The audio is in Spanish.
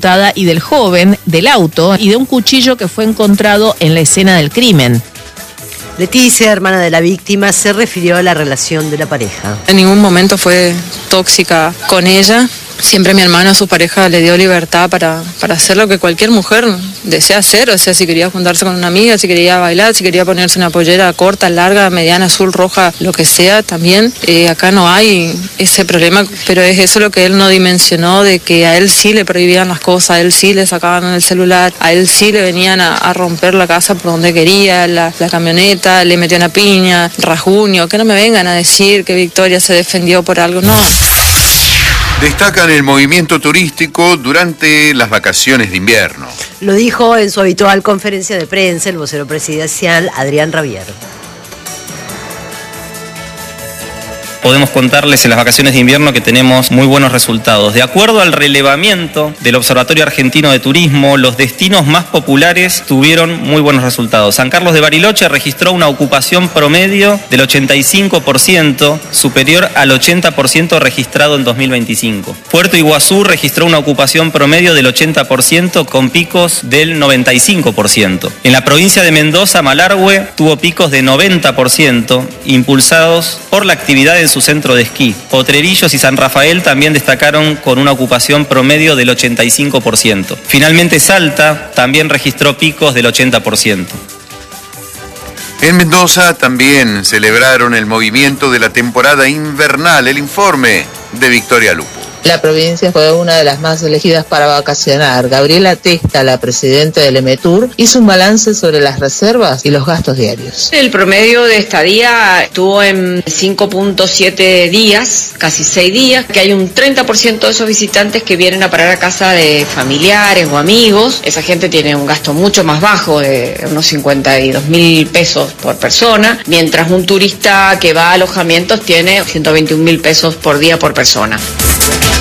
y del joven, del auto y de un cuchillo que fue encontrado en la escena del crimen. Leticia, hermana de la víctima, se refirió a la relación de la pareja. En ningún momento fue tóxica con ella. Siempre mi hermano a su pareja le dio libertad para hacer lo que cualquier mujer desea hacer. O sea, si quería juntarse con una amiga, si quería bailar, si quería ponerse una pollera corta, larga, mediana, azul, roja, lo que sea también. Acá no hay ese problema, pero es eso lo que él no dimensionó, de que a él sí le prohibían las cosas, a él sí le sacaban el celular, a él sí le venían a romper la casa por donde quería, la camioneta, le metió una piña, rasguño. Que no me vengan a decir que Victoria se defendió por algo, no. Destacan el movimiento turístico durante las vacaciones de invierno. Lo dijo en su habitual conferencia de prensa el vocero presidencial Adrián Rabier. Podemos contarles en las vacaciones de invierno que tenemos muy buenos resultados. De acuerdo al relevamiento del Observatorio Argentino de Turismo, los destinos más populares tuvieron muy buenos resultados. San Carlos de Bariloche registró una ocupación promedio del 85%, superior al 80% registrado en 2025. Puerto Iguazú registró una ocupación promedio del 80% con picos del 95%. En la provincia de Mendoza, Malargüe tuvo picos de 90%, impulsados por la actividad en su centro de esquí. Potrerillos y San Rafael también destacaron con una ocupación promedio del 85%. Finalmente Salta también registró picos del 80%. En Mendoza también celebraron el movimiento de la temporada invernal. El informe de Victoria Lupo. La provincia fue una de las más elegidas para vacacionar. Gabriela Testa, la presidenta del EMETUR, hizo un balance sobre las reservas y los gastos diarios. El promedio de estadía estuvo en 5.7 días, casi 6 días, que hay un 30% de esos visitantes que vienen a parar a casa de familiares o amigos. Esa gente tiene un gasto mucho más bajo, de unos 52.000 pesos por persona, mientras un turista que va a alojamientos tiene 121.000 pesos por día por persona.